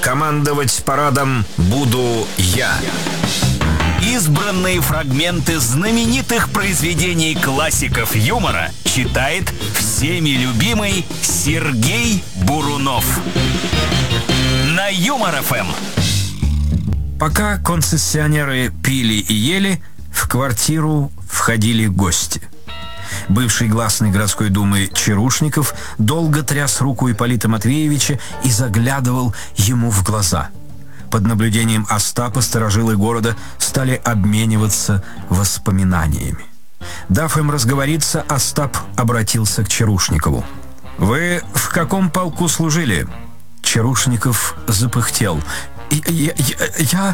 командовать парадом буду я. Избранные фрагменты знаменитых произведений классиков юмора читает всеми любимый Сергей Бурунов. На Юмор-ФМ. Пока концессионеры пили и ели, в квартиру входили гости. Бывший гласный городской думы Чарушников долго тряс руку Ипполита Матвеевича и заглядывал ему в глаза. Под наблюдением Остапа старожилы города стали обмениваться воспоминаниями. Дав им разговориться, Остап обратился к Чарушникову. «Вы в каком полку служили?» Чарушников запыхтел. Я,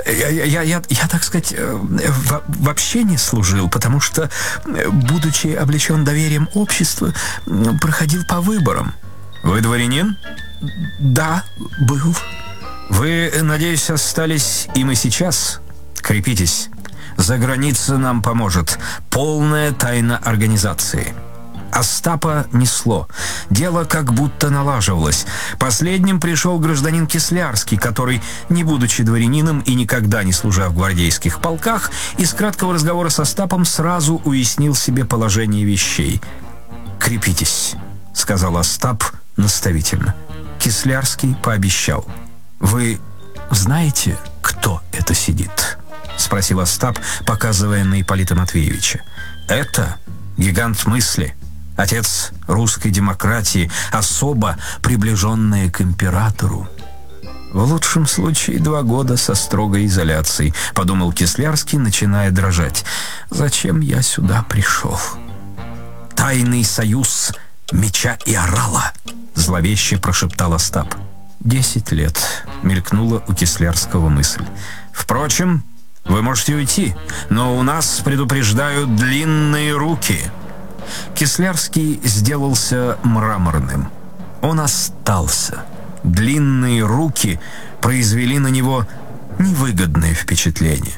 так сказать, вообще не служил, потому что, будучи облечен доверием общества, проходил по выборам. Вы дворянин? Да, был. Вы, надеюсь, остались им и сейчас? Крепитесь. За граница нам поможет. Полная тайна организации. Остапа несло. Дело как будто налаживалось. Последним пришел гражданин Кислярский, который, не будучи дворянином и никогда не служа в гвардейских полках, из краткого разговора с Остапом сразу уяснил себе положение вещей. «Крепитесь», — сказал Остап наставительно. Кислярский пообещал. «Вы знаете, кто это сидит?» — спросил Остап, показывая на Ипполита Матвеевича. «Это гигант мысли, отец русской демократии, особо приближенная к императору». «В лучшем случае 2 года со строгой изоляцией», — подумал Кислярский, начиная дрожать. «Зачем я сюда пришел?» «Тайный союз меча и орала», — зловеще прошептал Остап. 10 лет, мелькнула у Кислярского мысль. «Впрочем, вы можете уйти, но у нас предупреждают длинные руки». Кислярский сделался мраморным. Он остался. Длинные руки произвели на него невыгодное впечатление.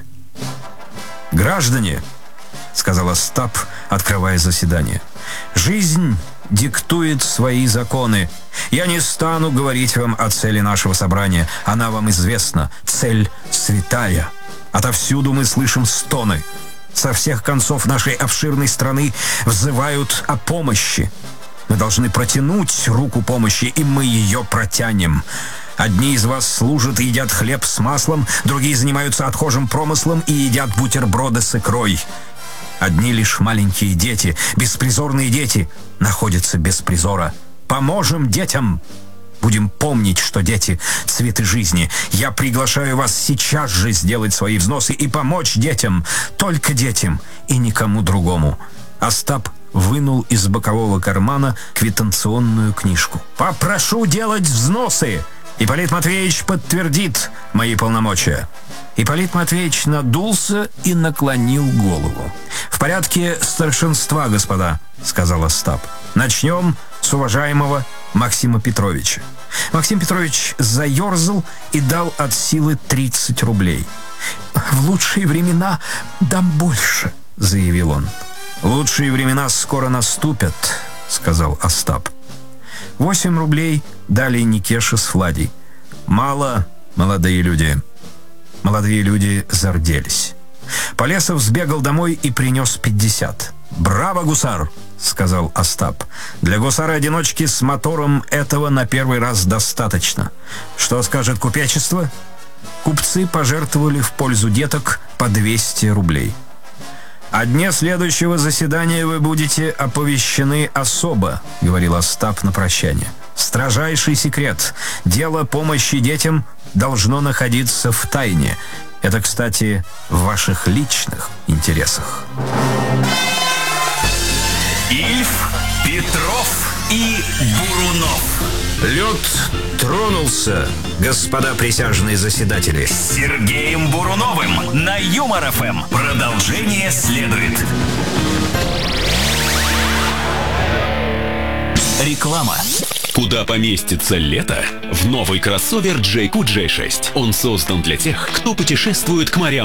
«Граждане», — сказал Остап, открывая заседание, — «жизнь диктует свои законы. Я не стану говорить вам о цели нашего собрания. Она вам известна. Цель святая. Отовсюду мы слышим стоны. Со всех концов нашей обширной страны взывают о помощи. Мы должны протянуть руку помощи, и мы ее протянем. Одни из вас служат и едят хлеб с маслом, другие занимаются отхожим промыслом и едят бутерброды с икрой. Одни лишь маленькие дети, беспризорные дети, находятся без призора. Поможем детям! Будем помнить, что дети — цветы жизни. Я приглашаю вас сейчас же сделать свои взносы и помочь детям. Только детям и никому другому». Остап вынул из бокового кармана квитанционную книжку. «Попрошу делать взносы. Ипполит Матвеевич подтвердит мои полномочия». Ипполит Матвеевич надулся и наклонил голову. «В порядке старшинства, господа», — сказал Остап. «Начнем с уважаемого Максима Петровича». Максим Петрович заерзал и дал от силы 30 рублей. «В лучшие времена дам больше», — заявил он. «Лучшие времена скоро наступят», — сказал Остап. 8 рублей дали Никеша с Владей. «Мало, молодые люди». Молодые люди зарделись. Полесов сбегал домой и принес 50. «Браво, гусар!» — сказал Остап. «Для гусара-одиночки с мотором этого на первый раз достаточно. Что скажет купечество?» Купцы пожертвовали в пользу деток по 200 рублей. «О дне следующего заседания вы будете оповещены особо», — говорил Остап на прощание. «Строжайший секрет. Дело помощи детям должно находиться в тайне. Это, кстати, в ваших личных интересах». Ильф, Петров и Бурунов. Лед тронулся, господа присяжные заседатели. С Сергеем Буруновым на Юмор-ФМ. Продолжение следует. Реклама. Куда поместится лето? В новый кроссовер Джейку J6. Он создан для тех, кто путешествует к морям